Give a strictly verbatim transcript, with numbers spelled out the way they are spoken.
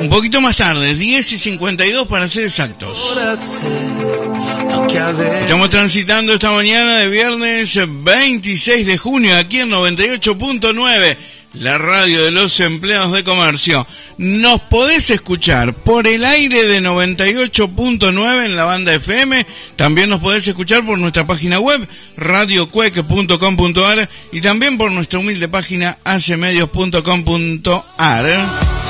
Un poquito más tarde, diez y cincuenta y dos para ser exactos. Estamos transitando esta mañana de viernes veintiséis de junio aquí en noventa y ocho punto nueve, la radio de los empleados de comercio. Nos podés escuchar por el aire de noventa y ocho punto nueve en la banda F M. También nos podés escuchar por nuestra página web radio cuec punto com punto ar y también por nuestra humilde página acemedios punto com punto ar.